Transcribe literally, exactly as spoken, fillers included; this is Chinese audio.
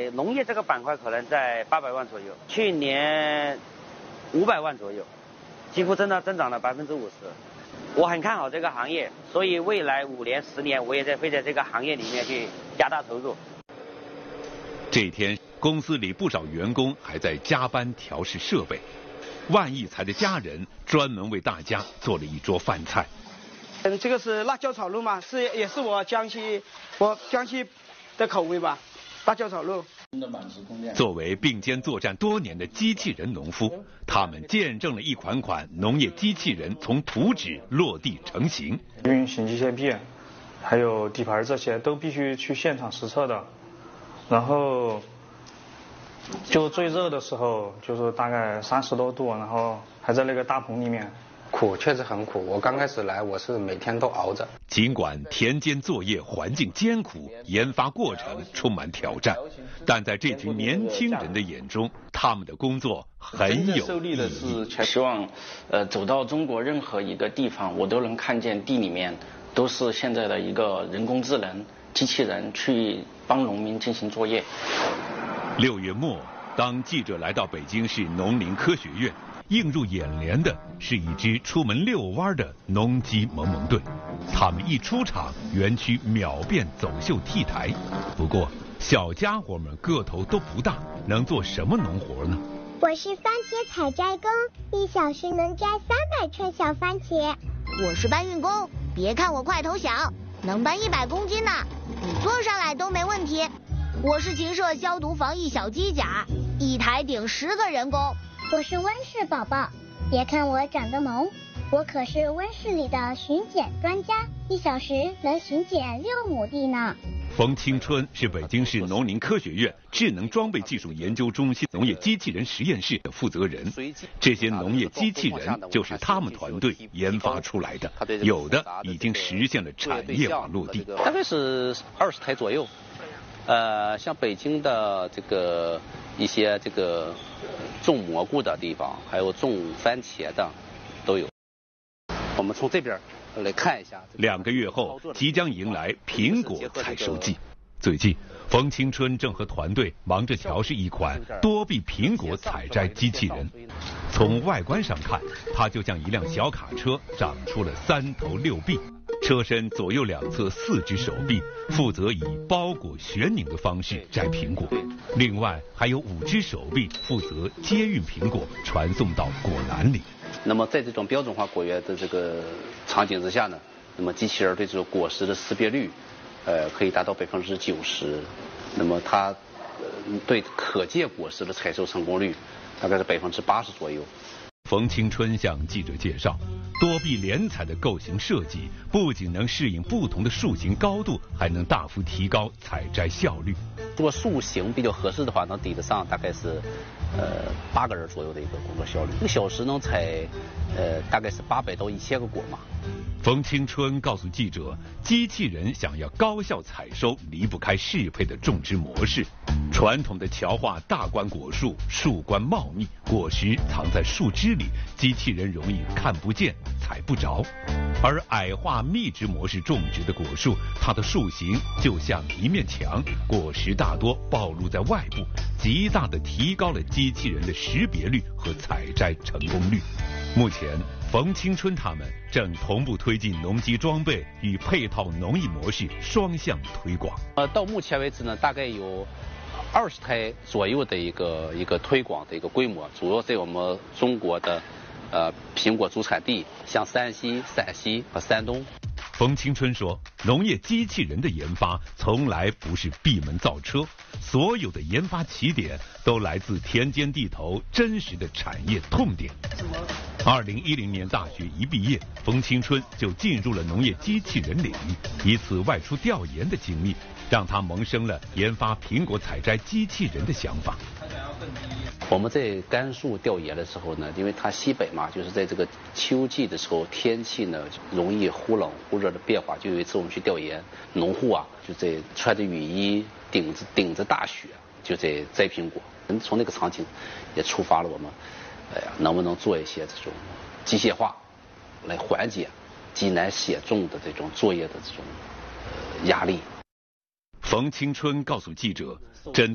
在农业这个板块可能在八百万左右，去年五百万左右，几乎增到增长了百分之五十。我很看好这个行业，所以未来五年、十年，我也在会在这个行业里面去加大投入。 这天，公司里不少员工还在加班调试设备。万义才的家人专门为大家做了一桌饭菜。 嗯，这个是辣椒炒肉嘛，是也是我江西我江西的口味吧，辣椒炒肉。 作为并肩作战多年的机器人农夫，他们见证了一款款农业机器人从图纸落地成型。 运行机械臂，还有底盘这些都必须去现场实测的。然后就最热的时候，就是大概三十多度，然后还在那个大棚里面。 苦，确实很苦。我刚开始来，我是每天都熬着。 尽管田间作业环境艰苦，研发过程充满挑战，但在这群年轻人的眼中，他们的工作很有受力的是，希望呃走到中国任何一个地方，我都能看见地里面都是现在的一个人工智能机器人去帮农民进行作业。 六月末，当记者来到北京市农林科学院，映入眼帘的是一支出门遛弯的农机萌萌队。他们一出场，园区秒变走秀 T 台。不过，小家伙们个头都不大，能做什么农活呢？ 我是番茄采摘工，一小时能摘三百串小番茄。 我是搬运工，别看我块头小，能搬一百公斤呢，你坐上来都没问题。我是禽舍消毒防疫小机甲，一台顶十个人工。 我是温室宝宝，别看我长得萌，我可是温室里的巡检专家，一小时能巡检六亩地呢。 冯青春是北京市农林科学院智能装备技术研究中心农业机器人实验室的负责人。这些农业机器人就是他们团队研发出来的，有的已经实现了产业化落地。 大概是二十台左右。呃，像北京的这个一些这个种蘑菇的地方，还有种番茄的都有。我们从这边来看一下。 两个月后，即将迎来苹果采收季。最近，冯青春正和团队忙着调试一款多臂苹果采摘机器人。从外观上看，它就像一辆小卡车，长出了三头六臂。车身左右两侧四只手臂负责以包裹旋拧的方式摘苹果，另外还有五只手臂负责接运苹果传送到果篮里。 那么在这种标准化果园的这个场景之下呢，那么机器人对这种果实的识别率，呃，可以达到百分之九十。那么它呃对可借果实的采收成功率大概是百分之八十左右。 冯青春向记者介绍，多臂连采的构型设计不仅能适应不同的树形高度，还能大幅提高采摘效率。 如果树形比较合适的话，能抵得上大概是呃八个人左右的一个工作效率，一个小时能采呃大概是八百到一千个果嘛。 冯青春告诉记者，机器人想要高效采收，离不开适配的种植模式。传统的桥化大观果树，树冠茂密，果实藏在树枝里，机器人容易看不见、采不着。而矮化密植模式种植的果树，它的树形就像一面墙，果实大多暴露在外部，极大地提高了机器人的识别率和采摘成功率。目前，冯青春他们正同步推进农机装备与配套农艺模式双向推广。 呃，到目前为止呢，大概有二十台左右的一个一个推广的一个规模，主要在我们中国的呃苹果主产地，像山西、陕西和山东。 冯青春说，农业机器人的研发从来不是闭门造车，所有的研发起点都来自田间地头真实的产业痛点。二零一零年大学一毕业，冯青春就进入了农业机器人领域。一次外出调研的经历，让他萌生了研发苹果采摘机器人的想法。 我们在甘肃调研的时候呢，因为它西北嘛，就是在这个秋季的时候，天气呢容易忽冷忽热的变化。就有一次我们去调研，农户啊就在穿着雨衣，顶着顶着大雪，就在摘苹果。从那个场景也触发了我们，哎呀，能不能做一些这种机械化，来缓解极难写种的这种作业的这种呃压力。 冯青春告诉记者，针